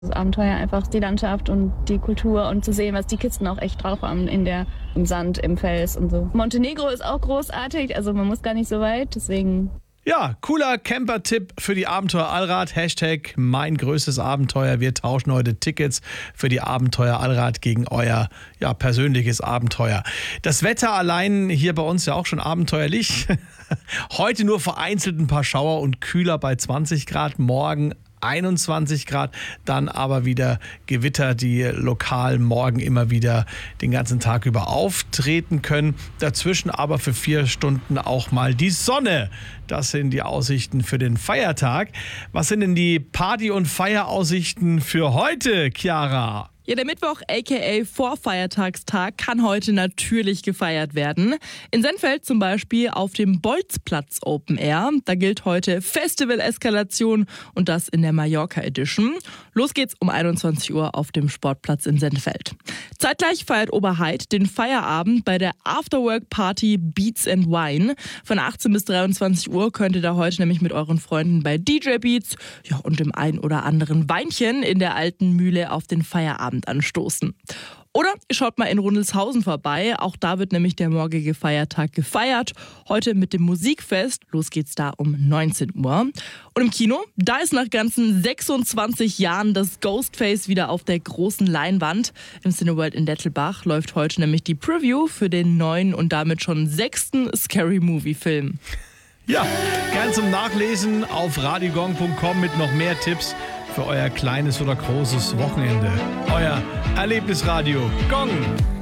Das Abenteuer einfach die Landschaft und die Kultur und zu sehen, was die Kisten auch echt drauf haben im Sand, im Fels und so. Montenegro ist auch großartig, also man muss gar nicht so weit, deswegen... Ja, cooler Camper-Tipp für die Abenteuer Allrad. Hashtag mein größtes Abenteuer. Wir tauschen heute Tickets für die Abenteuer Allrad gegen euer persönliches Abenteuer. Das Wetter allein hier bei uns ja auch schon abenteuerlich. Heute nur vereinzelt ein paar Schauer und kühler bei 20 Grad. Morgen 21 Grad, dann aber wieder Gewitter, die lokal morgen immer wieder den ganzen Tag über auftreten können. Dazwischen aber für 4 Stunden auch mal die Sonne. Das sind die Aussichten für den Feiertag. Was sind denn die Party- und Feieraussichten für heute, Chiara? Ja, der Mittwoch, aka Vorfeiertagstag, kann heute natürlich gefeiert werden. In Sennfeld zum Beispiel auf dem Bolzplatz Open Air. Da gilt heute Festival-Eskalation und das in der Mallorca Edition. Los geht's um 21 Uhr auf dem Sportplatz in Sennfeld. Zeitgleich feiert Oberheid den Feierabend bei der Afterwork-Party Beats and Wine. Von 18 bis 23 Uhr könnt ihr da heute nämlich mit euren Freunden bei DJ Beats und dem ein oder anderen Weinchen in der alten Mühle auf den Feierabend anstoßen. Oder ihr schaut mal in Rundleshausen vorbei. Auch da wird nämlich der morgige Feiertag gefeiert. Heute mit dem Musikfest. Los geht's da um 19 Uhr. Und im Kino, da ist nach ganzen 26 Jahren das Ghostface wieder auf der großen Leinwand. Im Cineworld in Dettelbach läuft heute nämlich die Preview für den neuen und damit schon 6. Scary Movie Film. Ja, gern zum Nachlesen auf radiogong.com mit noch mehr Tipps für euer kleines oder großes Wochenende. Euer Erlebnisradio Gong.